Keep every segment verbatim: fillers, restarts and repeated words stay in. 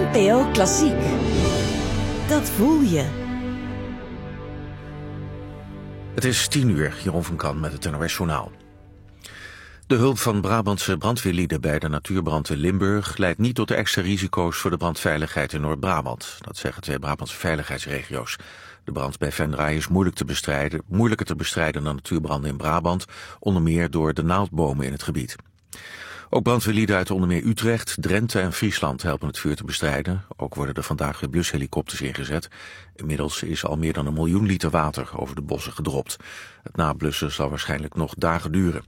N P O Klassiek. Dat voel je. Het is tien uur, Jeroen van Kan met het N O S Journaal. De hulp van Brabantse brandweerlieden bij de natuurbrand in Limburg leidt niet tot de extra risico's voor de brandveiligheid in Noord-Brabant. Dat zeggen twee Brabantse veiligheidsregio's. De brand bij Venray is moeilijk te bestrijden, moeilijker te bestrijden dan natuurbranden in Brabant, onder meer door de naaldbomen in het gebied. Ook brandweerlieden uit onder meer Utrecht, Drenthe en Friesland helpen het vuur te bestrijden. Ook worden er vandaag weer blushelikopters ingezet. Inmiddels is al meer dan een miljoen liter water over de bossen gedropt. Het nablussen zal waarschijnlijk nog dagen duren.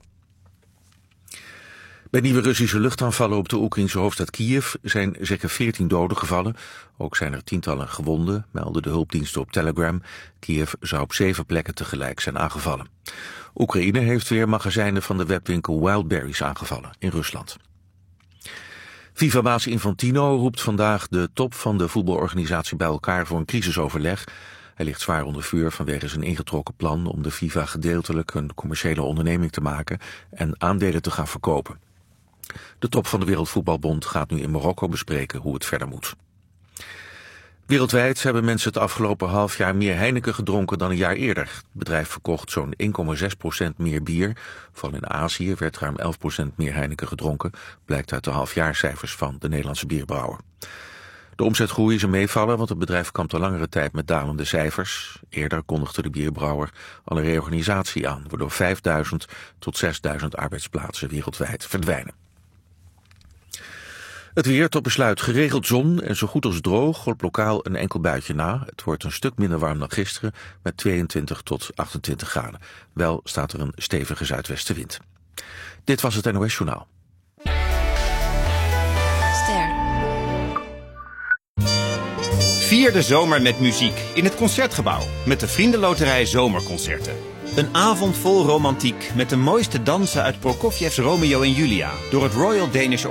Bij nieuwe Russische luchtaanvallen op de Oekraïnse hoofdstad Kiev zijn zeker veertien doden gevallen. Ook zijn er tientallen gewonden, melden de hulpdiensten op Telegram. Kiev zou op zeven plekken tegelijk zijn aangevallen. Oekraïne heeft weer magazijnen van de webwinkel Wildberries aangevallen in Rusland. FIFA-baas Infantino roept vandaag de top van de voetbalorganisatie bij elkaar voor een crisisoverleg. Hij ligt zwaar onder vuur vanwege zijn ingetrokken plan om de FIFA gedeeltelijk een commerciële onderneming te maken en aandelen te gaan verkopen. De top van de Wereldvoetbalbond gaat nu in Marokko bespreken hoe het verder moet. Wereldwijd hebben mensen het afgelopen half jaar meer Heineken gedronken dan een jaar eerder. Het bedrijf verkocht zo'n één komma zes procent meer bier. Vooral in Azië werd ruim elf procent meer Heineken gedronken, blijkt uit de halfjaarcijfers van de Nederlandse bierbrouwer. De omzetgroei is een meevaller, want het bedrijf kampt al langere tijd met dalende cijfers. Eerder kondigde de bierbrouwer al een reorganisatie aan, waardoor vijfduizend tot zesduizend arbeidsplaatsen wereldwijd verdwijnen. Het weer tot besluit geregeld zon en zo goed als droog, op lokaal een enkel buitje na. Het wordt een stuk minder warm dan gisteren met tweeëntwintig tot achtentwintig graden. Wel staat er een stevige zuidwestenwind. Dit was het N O S Journaal. Ster. Vier de zomer met muziek in het Concertgebouw met de Vriendenloterij Zomerconcerten. Een avond vol romantiek met de mooiste dansen uit Prokofjevs Romeo en Julia door het Royal Danish